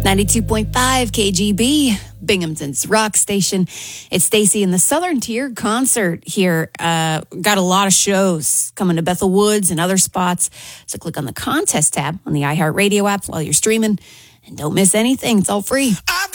92.5 KGB, Binghamton's rock station. It's Stacy in the Southern Tier concert here. Got a lot of shows coming to Bethel Woods and other spots. So click on the contest tab on the iHeartRadio app while you're streaming. And don't miss anything. It's all free. I